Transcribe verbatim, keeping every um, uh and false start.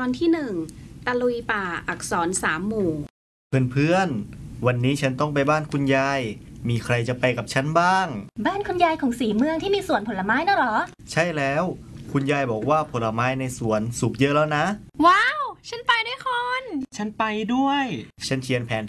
อนที่หนึ่งตะลุยป่าอักษรสามหมู่เพื่อนๆวันนี้ฉันต้องไปบ้านคุณยายมีใครจะไปกับฉันบ้างบ้านคุณยายของสีเมืองที่มีสวนผลไม้น่ะเหรอใช่แล้วคุณยายบอกว่าผลไม้ในสวนสุกเยอะแล้วนะว้าวฉันไปด้วยคนฉันไปด้วยฉันเขียนแผน